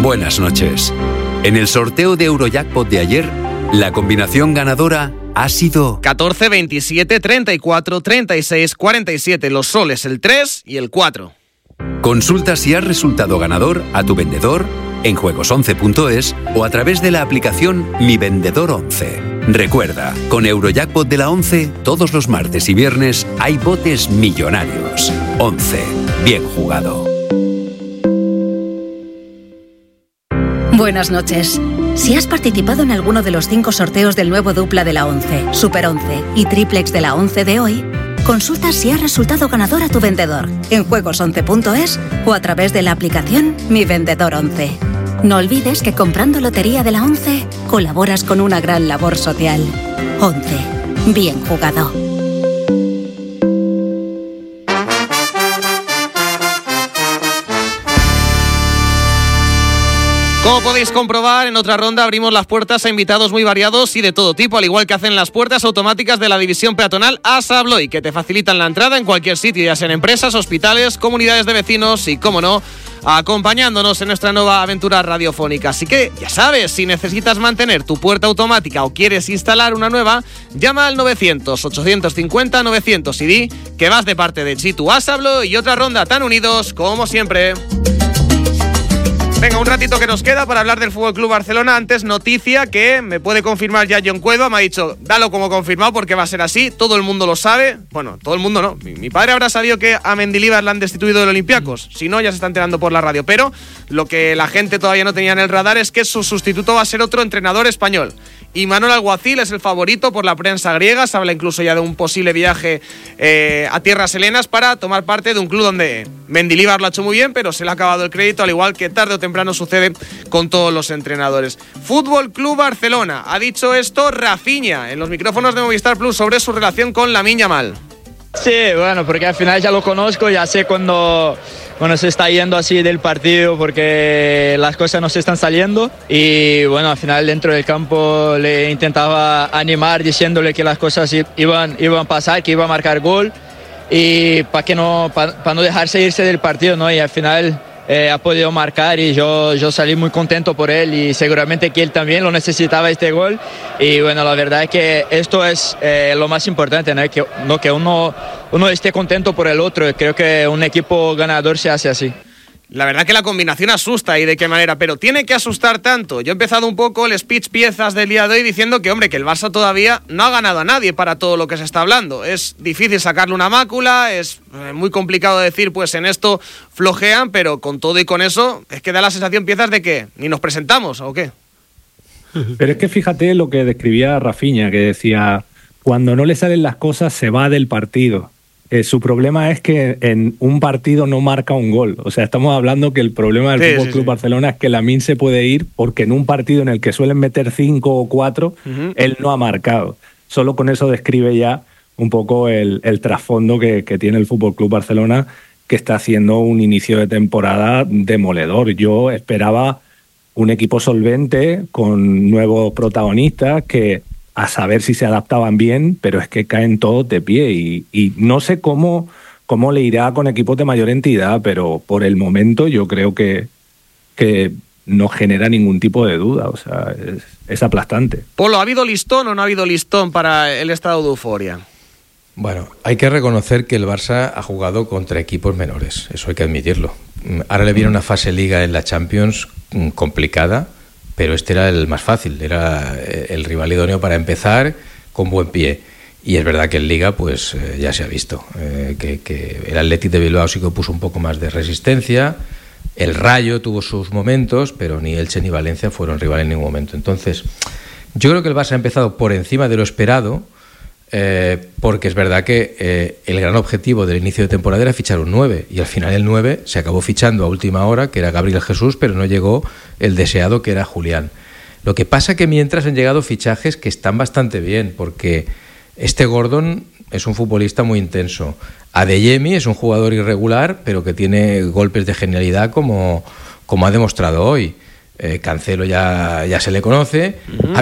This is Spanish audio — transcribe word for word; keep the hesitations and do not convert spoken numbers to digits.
Buenas noches. En el sorteo de Eurojackpot de ayer, la combinación ganadora ha sido catorce, veintisiete, treinta y cuatro, treinta y seis, cuarenta y siete. Los soles, el tres y el cuatro. Consulta si has resultado ganador a tu vendedor en juegos once punto es o a través de la aplicación Mi Vendedor once. Recuerda, con Eurojackpot de la once, todos los martes y viernes hay botes millonarios. once. Bien jugado. Buenas noches. Si has participado en alguno de los cinco sorteos del nuevo dupla de la once, Super once y Triplex de la once de hoy, consulta si has resultado ganador a tu vendedor en juegos once punto es o a través de la aplicación Mi Vendedor once. No olvides que comprando Lotería de la once colaboras con una gran labor social. once. Bien jugado. Como podéis comprobar, en otra ronda abrimos las puertas a invitados muy variados y de todo tipo, al igual que hacen las puertas automáticas de la división peatonal ASA Abloy, que te facilitan la entrada en cualquier sitio, ya sean empresas, hospitales, comunidades de vecinos y, cómo no, acompañándonos en nuestra nueva aventura radiofónica. Así que, ya sabes, si necesitas mantener tu puerta automática o quieres instalar una nueva, llama al novecientos, ochocientos cincuenta, novecientos y di que vas de parte de Chitu ASA Abloy y otra ronda tan unidos como siempre. Venga, un ratito que nos queda para hablar del F C Barcelona. Antes, noticia que me puede confirmar ya John Cueva. Me ha dicho, dalo como confirmado porque va a ser así. Todo el mundo lo sabe. Bueno, todo el mundo no. Mi, mi padre habrá sabido que a Mendilibar la han destituido del Olympiacos. Si no, ya se está enterando por la radio. Pero lo que la gente todavía no tenía en el radar es que su sustituto va a ser otro entrenador español. Y Manuel Alguacil es el favorito por la prensa griega. Se habla incluso ya de un posible viaje eh, a tierras helenas para tomar parte de un club donde Mendilibar lo ha hecho muy bien, pero se le ha acabado el crédito, al igual que tarde o temprano sucede con todos los entrenadores. Fútbol Club Barcelona. Ha dicho esto Rafinha en los micrófonos de Movistar Plus sobre su relación con Lamine Yamal. Sí, bueno, porque al final ya lo conozco, ya sé cuando, cuando se está yendo así del partido porque las cosas no se están saliendo y bueno, al final dentro del campo le intentaba animar diciéndole que las cosas iban, iban a pasar, que iba a marcar gol y para que no, para, para no dejarse irse del partido, ¿no? Y al final eh, ha podido marcar y yo, yo salí muy contento por él y seguramente que él también lo necesitaba este gol y bueno, la verdad es que esto es eh, lo más importante, ¿no? Que, no, que uno, uno esté contento por el otro. Creo que un equipo ganador se hace así. La verdad que la combinación asusta y de qué manera, pero tiene que asustar tanto. Yo he empezado un poco el speech piezas del día de hoy diciendo que, hombre, que el Barça todavía no ha ganado a nadie para todo lo que se está hablando. Es difícil sacarle una mácula, es muy complicado decir, pues en esto flojean, pero con todo y con eso es que da la sensación piezas de que ni nos presentamos, ¿o qué? Pero es que fíjate lo que describía Rafinha, que decía, cuando no le salen las cosas se va del partido. Eh, su problema es que en un partido no marca un gol. O sea, estamos hablando que el problema del sí, F C sí, sí. Barcelona es que Lamine se puede ir porque en un partido en el que suelen meter cinco o cuatro, uh-huh. él no ha marcado. Solo con eso describe ya un poco el, el trasfondo que, que tiene el F C Barcelona, que está haciendo un inicio de temporada demoledor. Yo esperaba un equipo solvente con nuevos protagonistas que a saber si se adaptaban bien, pero es que caen todos de pie y, y no sé cómo, cómo le irá con equipos de mayor entidad, pero por el momento yo creo que, que no genera ningún tipo de duda, o sea, es, es aplastante. Polo, ¿ha habido listón o no ha habido listón para el estado de euforia? Bueno, hay que reconocer que el Barça ha jugado contra equipos menores, eso hay que admitirlo. Ahora le viene una fase liga en la Champions complicada, pero este era el más fácil, era el rival idóneo para empezar con buen pie. Y es verdad que en Liga pues eh, ya se ha visto eh, que, que el Athletic de Bilbao sí que puso un poco más de resistencia, el Rayo tuvo sus momentos, pero ni Elche ni Valencia fueron rival en ningún momento. Entonces, yo creo que el Barça ha empezado por encima de lo esperado, eh, porque es verdad que eh, el gran objetivo del inicio de temporada era fichar un nueve, y al final el nueve se acabó fichando a última hora, que era Gabriel Jesús, pero no llegó el deseado, que era Julián. Lo que pasa que mientras han llegado fichajes que están bastante bien, porque este Gordon es un futbolista muy intenso. Adeyemi es un jugador irregular, pero que tiene golpes de genialidad como, como ha demostrado hoy. Eh, Cancelo ya, ya se le conoce. Uh-huh.